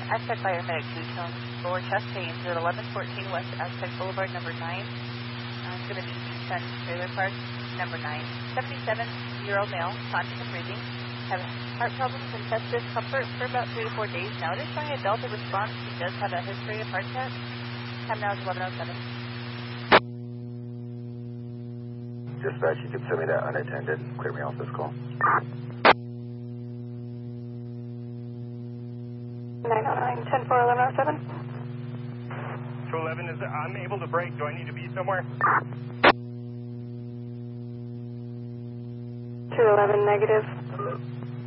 Aztec Biomedic 2 tone for chest pains at 1114 West Aztec Boulevard, number 9. It's going to be Sun Trailer Park, number 9. 77-year-old male, conscious and breathing. Have heart problems and chest discomfort for about 3 to 4 days now. It is showing a Delta response. He does have a history of heart attack. Time now is 11:07. Dispatch, you can send me that unattended. Clear me off this call. 909, 10-4, 1107. 211 is, I'm able to break. Do I need to be somewhere? 211 negative.